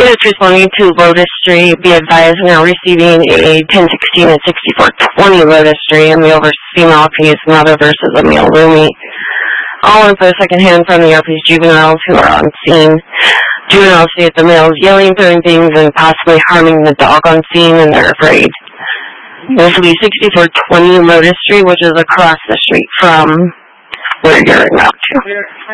Units responding to Lotus Street, be advised we are receiving a 1016 and 6420 Lotus Street, a male versus female piece, mother versus a male roomie. All info secondhand from the RP's juveniles who are on scene. Juveniles state the male is yelling, throwing things, and possibly harming the dog on scene, and they're afraid. This will be 6420 Lotus Street, which is across the street from where you're en route to.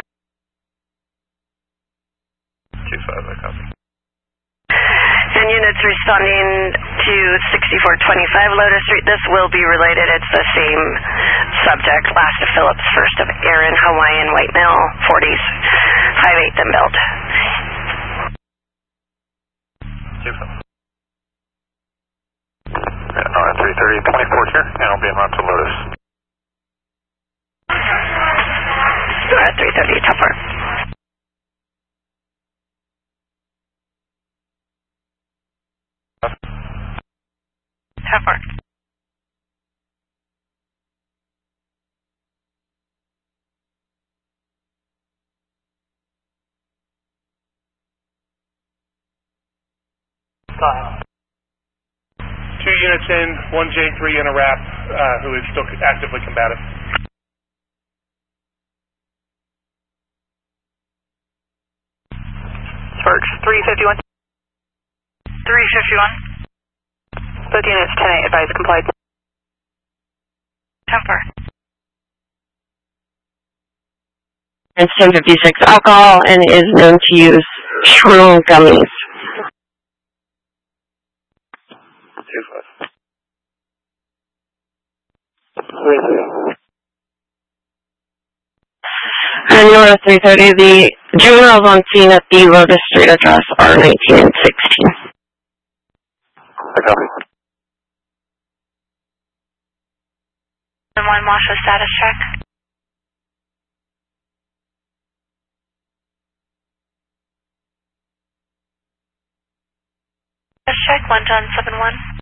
2-5, I copy. And units responding to 6425 Lotus Street, this will be related. It's the same subject, last of Phillips, first of Aaron, Hawaiian, white male, 40s, 5'8" and built. 2-5. 330, 24 here, and I'll be en route to Lotus. 330, top far. How far? Two units in, one J3 and a RAP who is still actively combative. Sparks, 351. 351. Both units, 10-8, advise complied. How far? It's 1056 alcohol and is known to use shroom gummies. 2-5. 330. And Nora 330, the juveniles on scene at the Lotus Street address are 19 and 16. I copy. And one Masha status check. Status check, 1 John 71.